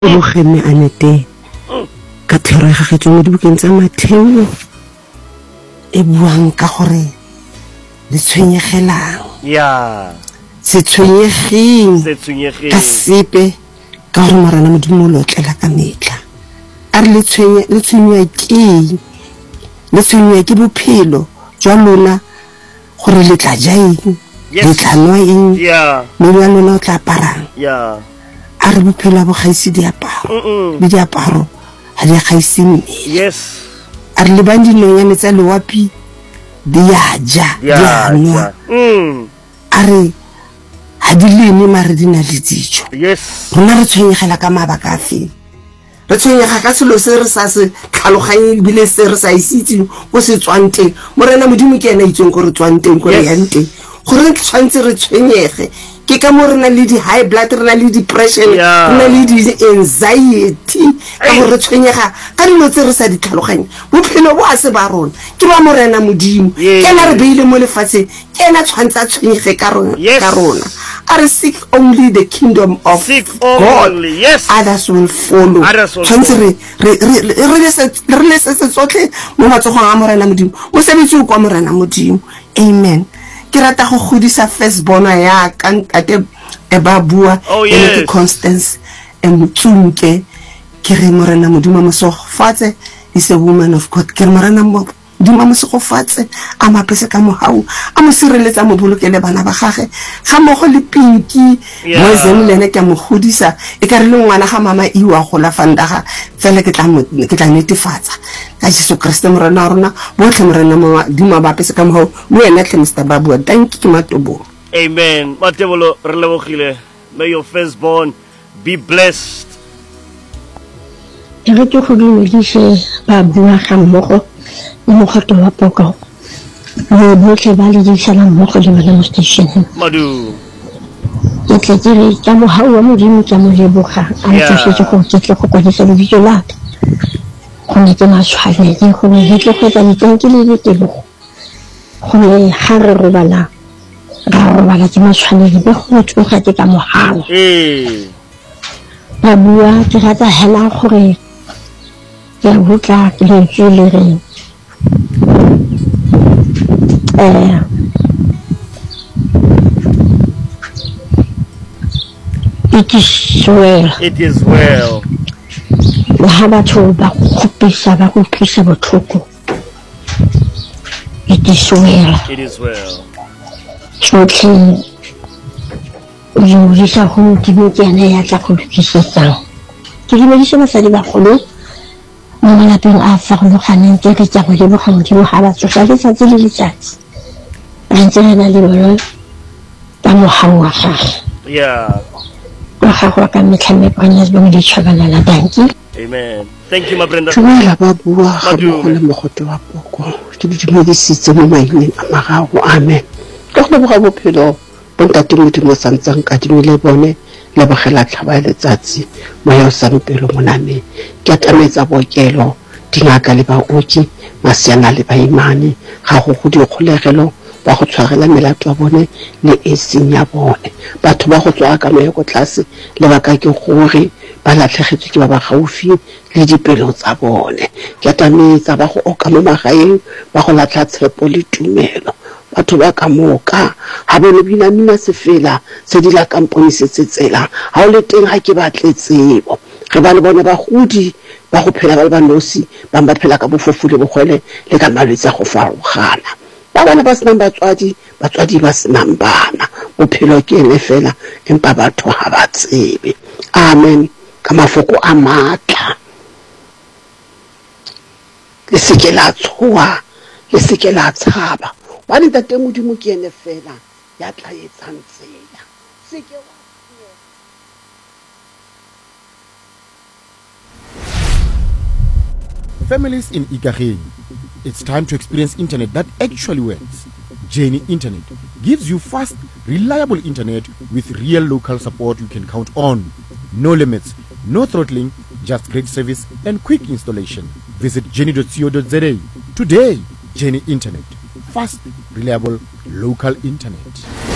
Mo gemme Anete ka thero ya gagwe mo dibukeng tsa Matheo e buang ka gore le tshwenyegelang se tshwenyegeng ka sepe ka gore Morena Modimo lo tlela ka metla a re le tshwenywa ke bophelo jwa lona gore le tla jaeng le tla nwa eng mo ya lona o tla parang a re bophelo bo gaisi diaparo le diaparo ha di gaisi mmele a re le ba dinonyane tsa lewapi di ya ja di a nwa a re ha di leme mare di na le dijo rona re tshwenyegela ka mabaka a feng re tshwenyega ka selo se re sa se tlhaloganye bile se re sa isitse go se tswang teng Morena Modimo ke ena itseng go re tswang teng go re yang teng gore re tshwantse re tshwenyege ke ka mo rena le di high blood re na le depression re na le di anxiety ka gore tshwenyega ka dilo tse re sa di tlhaloganye bophelo bo a se ba rona ke ba Morena Modimo ke ena re beile mo lefatshe ke ena tshwantse a tshwenyege ka rona are seek only the kingdom of God others will follow tshwantse re le se tsotlhe mo matsogong a Morena Modimo o sebetse o kwa Morena Modimo amen ke rata go godisa firstborn ya ka ntate e ba bua ke Constance Mtsunke ke re Morena Modimo mo sofatse is a woman of God ke Morena Modimo mo sofatse a mapese ka mohau a mo sireletsa mo bolokele bana ba gage ga mo go le Pinki mo zemlene ke mo godisa e ka re le ngwana ga mama iwa go la fandaga fela ke tla netefatsa ka Jesu Kriste Morena rona botlhe Morena Modimo ba pese ka mohau mo ena tle Mr. Babu thank you Matobo amen Matebolo re lebogile may your firstborn be blessed re ke go dumedise ba bua ga mmogo mo kgato wa poko mo botlhe ba le disala mmogo le bana mo station madu ke tletse ka mohau wa Modimo ka mo leboga a tsetse go tle go kwadisa le bitso la go ne ke matshwanetse go ne tle go tla diteng le ditebo go ne ga re robala ke matshwanetse be go tsoga ke ka mohau ba bua ke rata hela gore ya botla le tsule re it is well ha batho ba khupisa ba go tlisa botlhoko it is well tsotlhe yo disa go ke ene ya tla go tlisa ke di medise masadi ba golo mo malapeng a farologaneng ke re tsa go leboga Modimo ha ba tsoga le tsatsi le letsatsi re ntse re na le bona ka mohau wa gagwe wa gagwe ka metlhame banya ba mo di tshwabana la danki amen thank you my brother tshwala ba bua ga mo le mogote wa poko ke di dumedisitse mo maileng a magago amen ka go leboga bophelo bontate Modimo santsang ka dimile bone le bogela tlhaba letsatsi mo ya sampelo monane ke atametsa bokelo dingaka le baoki masiana le baimane ga go di kgolegelo ba go tshwarela melato ya bone le eseng ya bone batho ba go tswa ka moya go tlase le baka ke gore ba latlhegetswe ke ba ba gaufi le dipelo tsa bone ke atametsa ba go oka mo magaeng ba go latla tshepo le tumelo batho ba ka moka ha bone binamina se fela se di la kamponisetse tsela ha o le teng ha ke batle tsebo re ba le bone ba godi ba go phela ba le banosi ba phela ka bofofu le bogwele le ka malwetse go farogana ba bana ba senang batswadi ba senang bana bophelo ke ene fela empa batho ha ba tsebe amen ka mafoko a matla le seke la tshoa le seke la tshaba wa ntate Modimo ke ene fela ya tla etsang tsela seke wa Families in Ikageng, it's time to experience internet that actually works. Jenny Internet gives you fast, reliable internet with real local support you can count on. No limits, no throttling, just great service and quick installation. Visit jenny.co.za today. Jenny Internet, fast, reliable, local internet.